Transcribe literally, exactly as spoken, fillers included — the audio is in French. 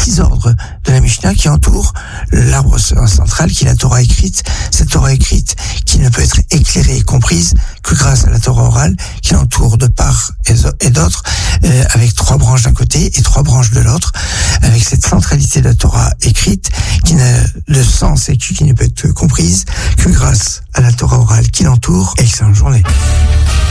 six ordres de la Mishnah qui entourent l'arbre central qui est la Torah écrite, cette Torah écrite qui ne peut être éclairée et comprise que grâce à la Torah orale qui l'entoure de part et d'autre, euh, avec trois branches d'un côté et trois branches de l'autre, avec cette centralité de la Torah écrite qui n'a de sens et qui ne peut être comprise que grâce à la Torah orale qui l'entoure. Excellente journée.